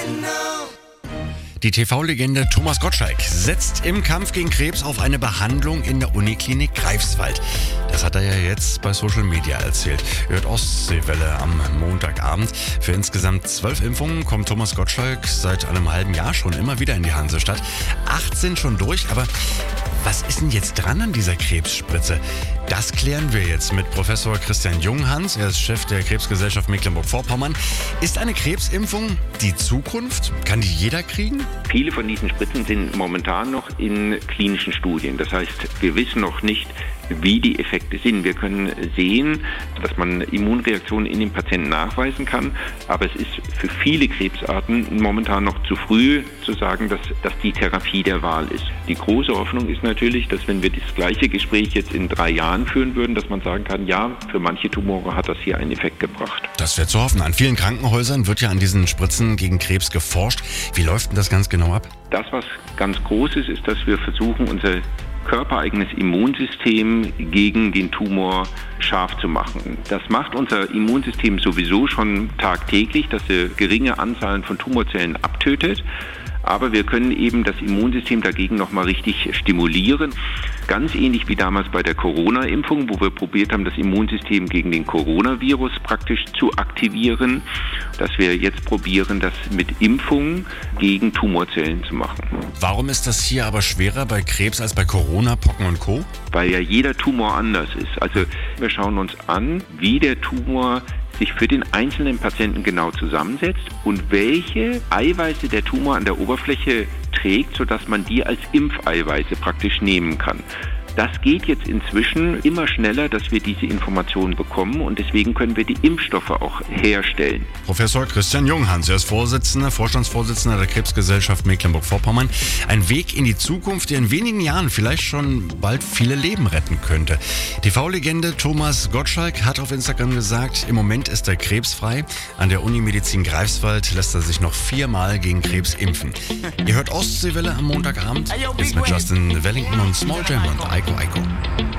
Die TV-Legende Thomas Gottschalk setzt im Kampf gegen Krebs auf eine Behandlung in der Uniklinik Greifswald. Das hat er ja jetzt bei Social Media erzählt. Hört Ostseewelle am Montagabend. Für insgesamt 12 Impfungen kommt Thomas Gottschalk seit einem halben Jahr schon immer wieder in die Hansestadt. 8 sind schon durch, aber was ist denn jetzt dran an dieser Krebsspritze? Das klären wir jetzt mit Professor Christian Junghans. Er ist Chef der Krebsgesellschaft Mecklenburg-Vorpommern. Ist eine Krebsimpfung die Zukunft? Kann die jeder kriegen? Viele von diesen Spritzen sind momentan noch in klinischen Studien. Das heißt, wir wissen noch nicht, wie die Effekte sind. Wir können sehen, dass man Immunreaktionen in den Patienten nachweisen kann, aber es ist für viele Krebsarten momentan noch zu früh zu sagen, dass das die Therapie der Wahl ist. Die große Hoffnung ist natürlich, dass wenn wir das gleiche Gespräch jetzt in 3 Jahren führen würden, dass man sagen kann, ja, für manche Tumore hat das hier einen Effekt gebracht. Das wäre zu hoffen. An vielen Krankenhäusern wird ja an diesen Spritzen gegen Krebs geforscht. Wie läuft denn das ganz genau ab? Das, was ganz groß ist, ist, dass wir versuchen, unser körpereigenes Immunsystem gegen den Tumor scharf zu machen. Das macht unser Immunsystem sowieso schon tagtäglich, dass er geringe Anzahlen von Tumorzellen abtötet. Aber wir können eben das Immunsystem dagegen nochmal richtig stimulieren. Ganz ähnlich wie damals bei der Corona-Impfung, wo wir probiert haben, das Immunsystem gegen den Coronavirus praktisch zu aktivieren, dass wir jetzt probieren, das mit Impfungen gegen Tumorzellen zu machen. Warum ist das hier aber schwerer bei Krebs als bei Corona, Pocken und Co.? Weil ja jeder Tumor anders ist. Also wir schauen uns an, wie der Tumor sich für den einzelnen Patienten genau zusammensetzt und welche Eiweiße der Tumor an der Oberfläche trägt, sodass man die als Impfeiweiße praktisch nehmen kann. Das geht jetzt inzwischen immer schneller, dass wir diese Informationen bekommen und deswegen können wir die Impfstoffe auch herstellen. Professor Christian Junghans, er ist Vorstandsvorsitzender der Krebsgesellschaft Mecklenburg-Vorpommern. Ein Weg in die Zukunft, der in wenigen Jahren vielleicht schon bald viele Leben retten könnte. TV-Legende Thomas Gottschalk hat auf Instagram gesagt, im Moment ist er krebsfrei. An der Unimedizin Greifswald lässt er sich noch 4-mal gegen Krebs impfen. Ihr hört Ostseewelle am Montagabend. Jetzt mit Justin Wellington und Small Jam und Aiko Aiko.